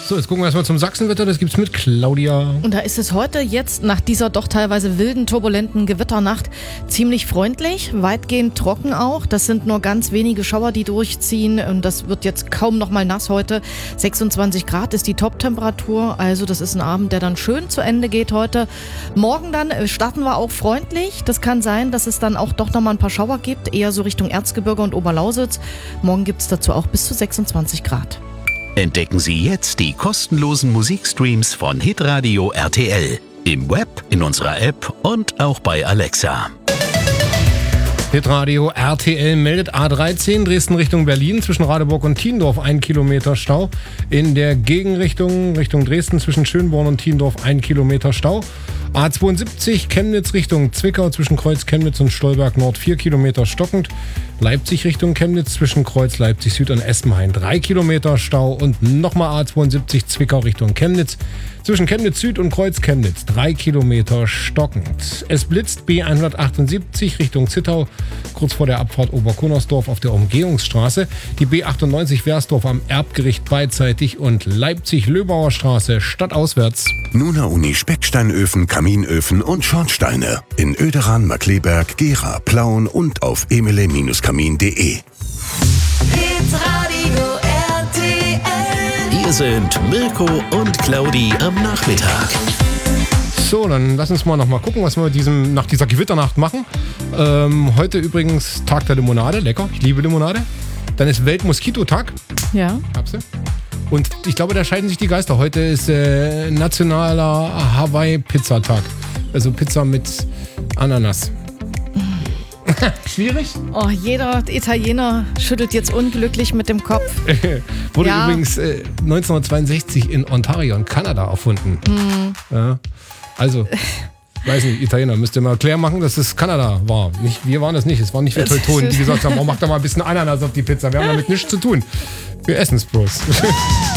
So, jetzt gucken wir erstmal zum Sachsenwetter. Das gibt's mit Claudia. Und da ist es heute jetzt nach dieser doch teilweise wilden, turbulenten Gewitternacht ziemlich freundlich, weitgehend trocken auch. Das sind nur ganz wenige Schauer, die durchziehen. Und das wird jetzt kaum noch mal nass heute. 26 Grad ist die Top-Temperatur. Also das ist ein Abend, der dann schön zu Ende geht heute. Morgen dann starten wir auch freundlich. Das kann sein, dass es dann auch doch noch mal ein paar Schauer gibt. Eher so Richtung Erzgebirge und Oberlausitz. Morgen gibt es dazu auch bis zu 26 Grad. Entdecken Sie jetzt die kostenlosen Musikstreams von Hitradio RTL. Im Web, in unserer App und auch bei Alexa. Hitradio RTL meldet A13 Dresden Richtung Berlin zwischen Radeburg und Thiendorf 1 Kilometer Stau. In der Gegenrichtung Richtung Dresden zwischen Schönborn und Thiendorf 1 Kilometer Stau. A72 Chemnitz Richtung Zwickau zwischen Kreuz Chemnitz und Stolberg Nord 4 Kilometer stockend. Leipzig Richtung Chemnitz zwischen Kreuz Leipzig Süd und Espenhain 3 Kilometer Stau. Und nochmal A72 Zwickau Richtung Chemnitz zwischen Chemnitz Süd und Kreuz Chemnitz 3 Kilometer stockend. Es blitzt B178 Richtung Zittau kurz vor der Abfahrt Oberkunnersdorf auf der Umgehungsstraße. Die B98 Wersdorf am Erbgericht beidseitig und Leipzig-Löbauer Straße stadtauswärts. Nuna Uni Specksteinöfen, Kaminöfen und Schornsteine. In Oederan, Markleberg, Gera, Plauen und auf emele-kamin.de. Hier sind Mirko und Claudi am Nachmittag. So, dann lass uns mal gucken, was wir nach dieser Gewitternacht machen. Heute übrigens Tag der Limonade, lecker, ich liebe Limonade. Dann ist Weltmoskitotag. Ja. Hab's du? Und ich glaube, da scheiden sich die Geister. Heute ist nationaler Hawaii-Pizzatag. Also Pizza mit Ananas. Schwierig? Oh, jeder Italiener schüttelt jetzt unglücklich mit dem Kopf. Wurde übrigens 1962 in Ontario in Kanada erfunden. Ja, also, weiß nicht, Italiener, müsst ihr mal klar machen, dass es Kanada war. Wir waren das nicht. Es waren nicht wir Teutonen, die gesagt haben, oh, mach da mal ein bisschen Ananas auf die Pizza. Wir haben damit nichts zu tun. Wir essen es bloß.